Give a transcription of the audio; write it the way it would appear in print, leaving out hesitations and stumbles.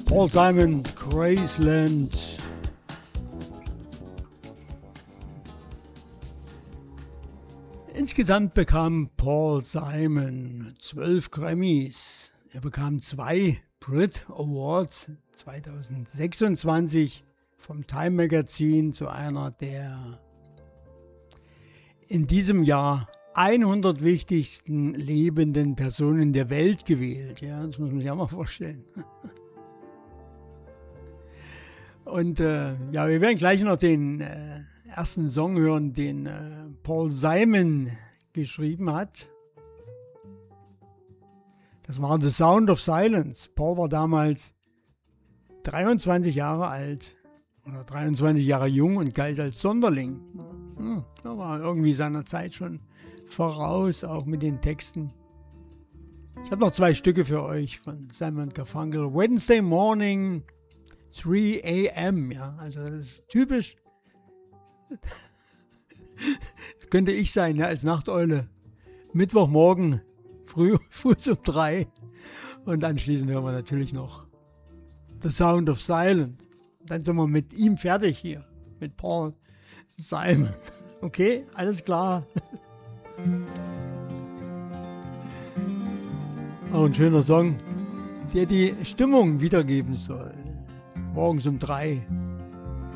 Paul Simon, Graceland. Insgesamt bekam Paul Simon 12 Grammys. Er bekam 2 Brit Awards 2026 vom Time Magazine zu einer der in diesem Jahr 100 wichtigsten lebenden Personen der Welt gewählt. Ja, das muss man sich auch mal vorstellen. Und ja, wir werden gleich noch den ersten Song hören, den Paul Simon geschrieben hat. Das war The Sound of Silence. Paul war damals 23 Jahre alt oder 23 Jahre jung und galt als Sonderling. Er war irgendwie seiner Zeit schon voraus, auch mit den Texten. Ich habe noch 2 Stücke für euch von Simon Garfunkel. Wednesday Morning, 3 a.m. Ja, also das ist typisch. Das könnte ich sein, ja, als Nachteule. Mittwochmorgen, früh um 3. Und anschließend hören wir natürlich noch The Sound of Silence. Dann sind wir mit ihm fertig hier, mit Paul Simon. Okay, alles klar. Auch ein schöner Song, der die Stimmung wiedergeben soll. Morgens um 3.